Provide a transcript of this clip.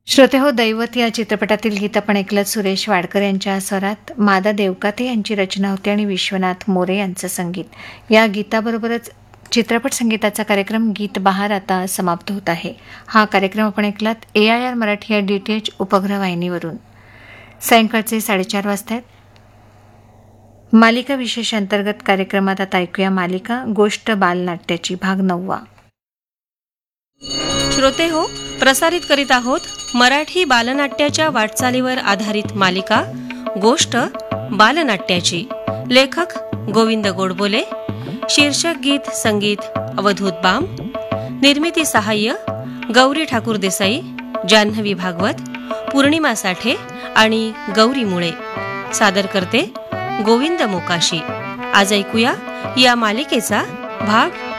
श्रोते हो, दैवत या चित्रपटातील गीत आपण ऐकलं. सुरेश वाडकर यांच्या स्वरात मादा देवकाते यांची रचना होती आणि विश्वनाथ मोरे यांचं संगीत. या गीताबरोबरच चित्रपट संगीताचा कार्यक्रम गीत बहार आता समाप्त होत आहे. हा कार्यक्रम आपण ऐकलात AIR मराठी या DTH उपग्रह वाहिनीवरून. सायंकाळचे 4:30 वाजता मालिका विशेष अंतर्गत कार्यक्रमात आता ऐकूया मालिका गोष्ट बालनाट्याची भाग 9. श्रोते हो, प्रसारित करीत आहोत मराठी बालनाट्याच्या वाटचालीवर आधारित मालिका गोष्ट बालनाट्याची. लेखक गोविंद गोडबोले. शीर्षक गीत संगीत अवधूत बाम. निर्मिती सहाय्य गौरी ठाकूर देसाई, जान्हवी भागवत, पूर्णिमा साठे आणि गौरी मुळे. सादर करते गोविंद मोकाशी. आज ऐकूया या मालिकेचा भाग